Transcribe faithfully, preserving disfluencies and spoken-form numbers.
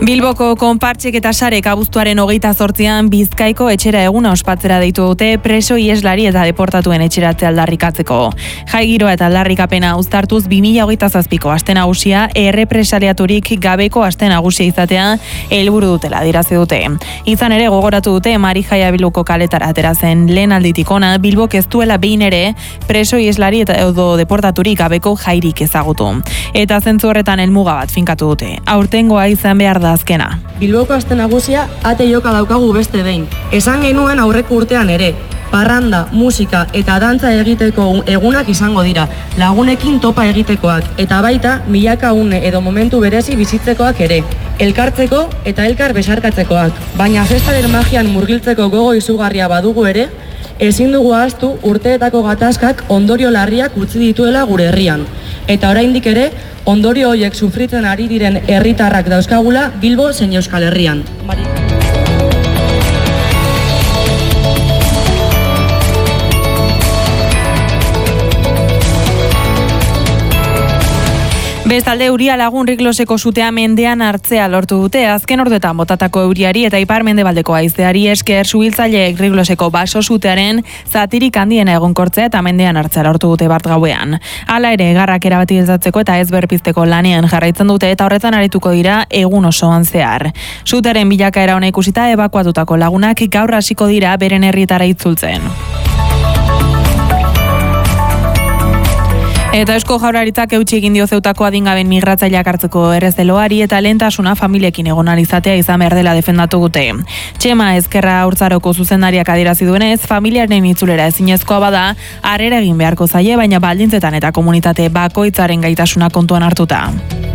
Bilboko konpartsek eta sarek abuztuaren hogeita zortzian Bizkaiko etxera eguna ospatzera deitu dute preso ieslari eta deportatuen etxeratze aldarrikatzeko. Jai giroa eta aldarrikapena uztartuz bi mila hogeita zazpiko aste nagusia errepresaliaturik gabeko aste nagusia izatea helburu dutela adierazi dute. Izan ere gogoratu dute Marijaia Bilboko kaletara atera zen lehen alditik ona Bilbok ez duela behin ere preso ieslari eta edo deportaturik gabeko jairik ezagutu. Eta zentzu horretan helmuga bat finkatu dute. Aurtengoa izan behar da azkena. Bilboko aste nagusia ate joka daukagu beste behin. Esan genuen aurreko urtean ere, parranda, musika eta dantza egiteko egunak izango dira, lagunekin topa egitekoak, eta baita milaka une edo momentu berezi bizitzekoak ere, elkartzeko eta elkar besarkatzekoak. Baina festaren magian murgiltzeko gogo izugarria badugu ere, ezin dugu ahaztu urteetako gatazkak ondorio larriak utzi dituela gure herrian. Eta oraindik ere, ondorio horiek sufritzen ari diren herritarrak dauzkagula Bilbo zein Euskal Herrian. Bestalde euria lagun Rikloseko sutea mendean hartzea lortu dute azken orduetan botatako euriari eta ipar mendebaldeko haizeari esker suhiltzaileek Rikloseko baso sutearen zatirik handiena egonkortzea eta mendean hartzea lortu dute bart gauean. Hala ere garrak erabatilzatzeko eta ez berpizteko lanean jarraitzen dute eta horretan arituko dira egun osoan zehar. Sutearen bilakaera ona ikusita ebakuatutako lagunak gaur hasiko dira beren herrietara itzultzen. Eta Eusko Jaurlaritzak eutsi egin dio Zeutako adingaben migratzaileak hartzeko errezeloari eta lehentasuna familiekin egon ahal izatea izan behar dela defendatu dute. Txema Ezkerra Haurtzaroko zuzendariak adierazi duenez, familiaren itzulera ezinezkoa bada, harrera egin beharko zaie, baina baldintzetan eta komunitate bakoitzaren gaitasuna kontuan hartuta.